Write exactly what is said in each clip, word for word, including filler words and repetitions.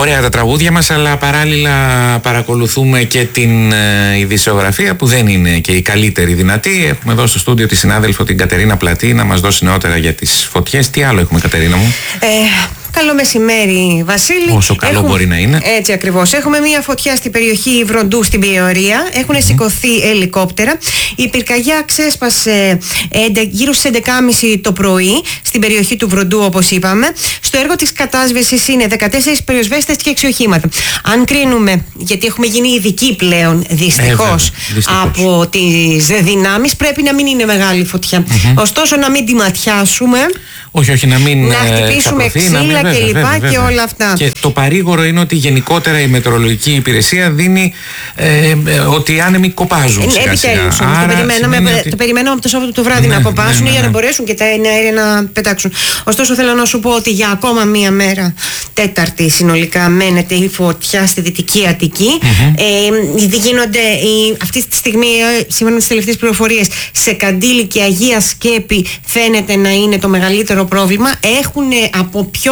Ωραία τα τραγούδια μας, αλλά παράλληλα παρακολουθούμε και την ε, ειδησιογραφία που δεν είναι και η καλύτερη δυνατή. Έχουμε εδώ στο στούντιο τη συνάδελφο την Κατερίνα Πλατή να μας δώσει νεότερα για τις φωτιές. Τι άλλο έχουμε, Κατερίνα μου? Ε, καλό μεσημέρι, Βασίλη. Όσο καλό έχουμε, μπορεί να είναι. Έτσι ακριβώς. Έχουμε μια φωτιά στην περιοχή Βροντού στην Πιεωρία. Έχουν mm-hmm. σηκωθεί ελικόπτερα. Η πυρκαγιά ξέσπασε γύρω στις έντεκα και μισή το πρωί στην περιοχή του Βροντού, όπως είπαμε. Στο έργο της κατάσβεσης είναι δεκατέσσερις πυροσβέστες και έξι οχήματα. Αν κρίνουμε, γιατί έχουμε γίνει ειδικοί πλέον δυστυχώς ε, από τις δυνάμεις, πρέπει να μην είναι μεγάλη φωτιά. Mm-hmm. Ωστόσο, να μην τη ματιάσουμε. Όχι, όχι, να μην να χτυπήσουμε ξύλα και λοιπά και όλα αυτά. Και το παρήγορο είναι ότι γενικότερα η μετεωρολογική υπηρεσία δίνει ε, ε, ότι οι άνεμοι κοπάζουν. Ε, Επιτέλους, το περιμέναμε, ότι... το περιμέναμε από το Σάββατο το βράδυ ναι, να κοπάσουν ναι, ναι, ναι. για να μπορέσουν και τα αέρια να πετάξουν. Ωστόσο, θέλω να σου πω ότι για ακόμα μία μέρα, Τέταρτη συνολικά, μένεται η φωτιά στη Δυτική Αττική. Mm-hmm. Ε, γίνονται οι, αυτή τη στιγμή, σύμφωνα με τις τελευταίες πληροφορίες, σε Καντήλη και Αγία Σκέπη φαίνεται να είναι το μεγαλύτερο πρόβλημα. Έχουν από πιο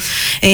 ε,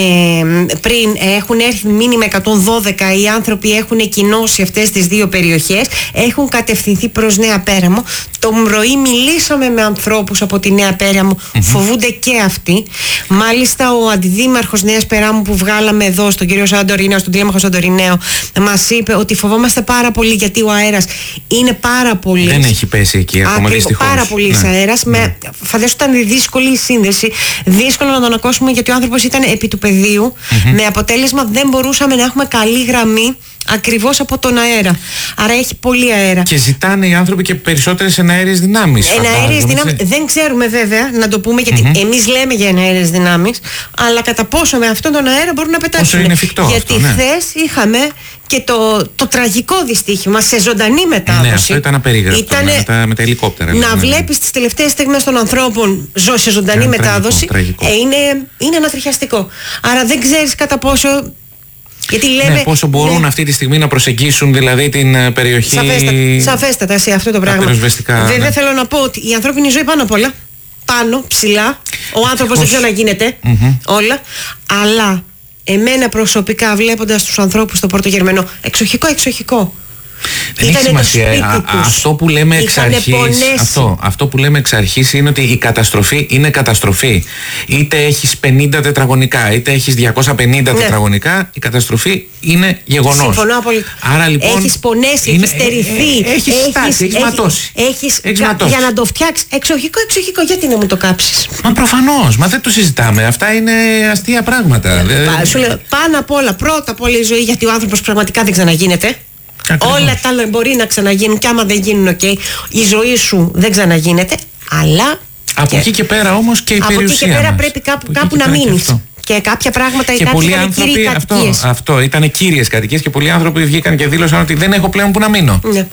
πριν έχουν έρθει μήνυμα εκατόν δώδεκα, οι άνθρωποι έχουν κοινώσει αυτές τις δύο περιοχές, έχουν κατευθυνθεί προς Νέα Πέραμο. Το πρωί μιλήσαμε με ανθρώπους από τη Νέα Πέραμο, mm-hmm. φοβούνται και αυτοί. Μάλιστα ο αντιδήμαρχος Νέας Περάμου που βγάλαμε εδώ, στον κύριο Σαντορινέο, στον τηλέμαχο Σαντορινέο, μας είπε ότι φοβόμαστε πάρα πολύ γιατί ο αέρας είναι πάρα πολύ. Δεν έχει πέσει εκεί ακόμα, δυστυχώς. Πάρα πολύ ναι. αέρας. Ναι. Με, φαντάζομαι ήταν δύσκολη η σύνδεση. Δύσκολο να τον ακούσουμε γιατί ο άνθρωπος ήταν επί του πεδίου. Mm-hmm. Με αποτέλεσμα δεν μπορούσαμε να έχουμε καλή γραμμή ακριβώς από τον αέρα. Άρα έχει πολύ αέρα. Και ζητάνε οι άνθρωποι και περισσότερες εναέριες δυνάμεις. Εναέριες δυνάμεις. Δεν ξέρουμε βέβαια να το πούμε, γιατί mm-hmm. εμείς λέμε για εναέριες δυνάμεις, αλλά κατά πόσο με αυτόν τον αέρα μπορούν να πετάξουν. Όσο είναι εφικτό. Γιατί αυτό, ναι. χθες είχαμε και το, το τραγικό δυστύχημα σε ζωντανή μετάδοση. Ναι, αυτό ήταν απερίγραπτο. Ήτανε, με, τα, με τα ελικόπτερα. Να βλέπεις τις τελευταίες στιγμές των ανθρώπων ζω σε ζωντανή είναι μετάδοση. Τραγικό, τραγικό. Ε, είναι, είναι ανατριχιαστικό. Άρα δεν ξέρεις κατά πόσο. Γιατί λέμε, ναι, πόσο μπορούν ναι. αυτή τη στιγμή να προσεγγίσουν δηλαδή την περιοχή. Σαφέστατα, σαφέστατα σε αυτό το πράγμα. Βέβαια ναι. θέλω να πω ότι η ανθρώπινη ζωή πάνω απ' όλα, πάνω, ψηλά, ο άνθρωπος δεν ξέρει να γίνεται mm-hmm. όλα, αλλά εμένα προσωπικά βλέποντας τους ανθρώπους στο Πόρτο Γερμενό, εξοχικό, εξοχικό. Δεν έχει σημασία. Α, αυτό που λέμε εξ αρχής, αυτό, αυτό που λέμε εξ αρχής είναι ότι η καταστροφή είναι καταστροφή. Είτε έχεις πενήντα τετραγωνικά, είτε έχεις διακόσια πενήντα ναι. τετραγωνικά, η καταστροφή είναι γεγονός. Συμφωνώ απολύτως. Άρα λοιπόν. Έχεις πονέσει, έχεις στερηθεί. Ε, ε, έχεις στάσει, έχεις ματώσει. Έχεις, έχεις κα, ματώσει. Για να το φτιάξεις. Εξοχικό, εξοχικό, γιατί να μου το κάψεις. Μα προφανώς, μα δεν το συζητάμε. Αυτά είναι αστεία πράγματα. Πά, σου λέω, πάνω απ' όλα, πρώτα απ' όλα η ζωή, γιατί ο άνθρωπος πραγματικά δεν ξαναγίνεται. Ακριβώς. Όλα τα άλλα μπορεί να ξαναγίνουν και άμα δεν γίνουν, οκ, okay, η ζωή σου δεν ξαναγίνεται, αλλά. Από και... εκεί και πέρα όμως και η από περιουσία. Από εκεί και πέρα μας. πρέπει κάπου, κάπου να μείνεις. Και, και κάποια πράγματα και πολλοί άνθρωποι. Αυτό, αυτό ήταν κύριες κατοικίες και πολλοί άνθρωποι βγήκαν και δήλωσαν ότι δεν έχω πλέον που να μείνω. Ναι.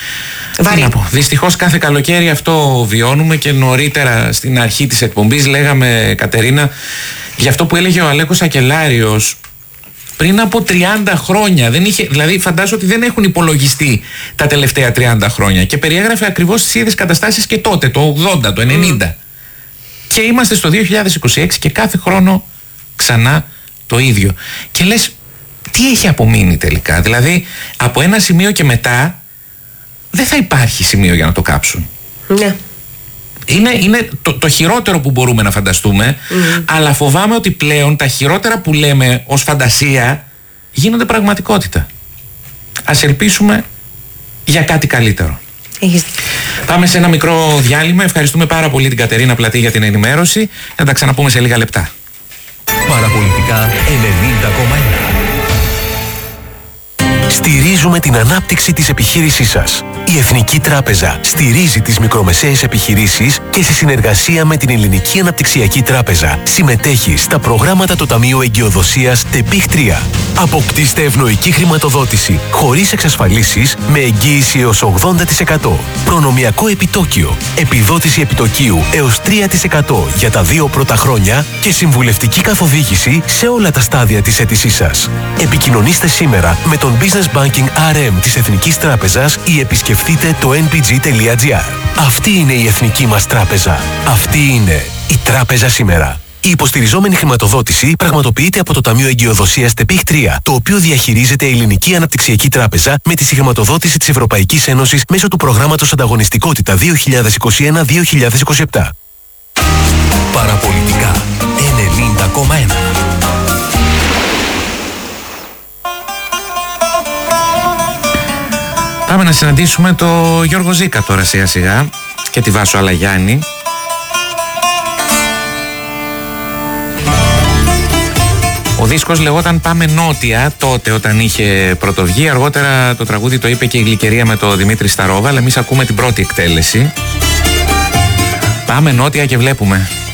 Βαρύ. Δυστυχώς κάθε καλοκαίρι αυτό βιώνουμε και νωρίτερα στην αρχή της εκπομπής λέγαμε, Κατερίνα, για αυτό που έλεγε ο Αλέκος Ακελάριος. Πριν από τριάντα χρόνια, δεν είχε, δηλαδή φαντάζομαι ότι δεν έχουν υπολογιστεί τα τελευταία τριάντα χρόνια και περιέγραφε ακριβώς τις ίδιες καταστάσεις και τότε, το ογδόντα, το ενενήντα. Mm. Και είμαστε στο δύο χιλιάδες είκοσι έξι και κάθε χρόνο ξανά το ίδιο. Και λες, τι έχει απομείνει τελικά? Δηλαδή, από ένα σημείο και μετά δεν θα υπάρχει σημείο για να το κάψουν. Ναι. Είναι, είναι το, το χειρότερο που μπορούμε να φανταστούμε, mm. αλλά φοβάμαι ότι πλέον τα χειρότερα που λέμε ως φαντασία γίνονται πραγματικότητα. Ας ελπίσουμε για κάτι καλύτερο. Έχεις. Πάμε σε ένα μικρό διάλειμμα. Ευχαριστούμε πάρα πολύ την Κατερίνα Πλατή για την ενημέρωση. Θα τα ξαναπούμε σε λίγα λεπτά. Παραπολιτικά ενενήντα κόμμα ένα. Στηρίζουμε την ανάπτυξη της επιχείρησής σας. Η Εθνική Τράπεζα στηρίζει τις μικρομεσαίες επιχειρήσεις και σε συνεργασία με την Ελληνική Αναπτυξιακή Τράπεζα συμμετέχει στα προγράμματα του Ταμείου Εγκυοδοσίας ΤΕΠΙΧ τρία. Αποκτήστε ευνοϊκή χρηματοδότηση χωρίς εξασφαλίσεις με εγγύηση έως ογδόντα τοις εκατό. Προνομιακό επιτόκιο, επιδότηση επιτοκίου έως τρία τοις εκατό για τα δύο πρώτα χρόνια και συμβουλευτική καθοδήγηση σε όλα τα στάδια της αίτησής σας. Επικοινωνήστε σήμερα με τον Business Banking αρ εμ της Εθνικής Τράπεζας ή επισκεφτείτε το εν πι τζι τελεία τζι άρ. Αυτή είναι η Εθνική μας Τράπεζα. Αυτή είναι η Τράπεζα σήμερα. Η υποστηριζόμενη χρηματοδότηση πραγματοποιείται από το Ταμείο Εγκυοδοσίας ΤΕΠΙΧ τρία, το οποίο διαχειρίζεται η Ελληνική Αναπτυξιακή Τράπεζα με τη συγχρηματοδότηση της Ευρωπαϊκής Ένωσης μέσω του προγράμματος Ανταγωνιστικότητα δύο χιλιάδες είκοσι ένα δύο χιλιάδες είκοσι επτά. Παραπολιτικά ενενήντα κόμμα ένα. Πάμε να συναντήσουμε το Γιώργο Ζήκα τώρα σιγά σιγά και τη Βάσο Αλαγιάννη. Ο δίσκος λεγόταν Πάμε Νότια τότε όταν είχε πρωτοβγεί. Αργότερα το τραγούδι το είπε και η Γλυκερία με το Δημήτρη Σταρόβα, αλλά εμείς ακούμε την πρώτη εκτέλεση. Πάμε Νότια και βλέπουμε.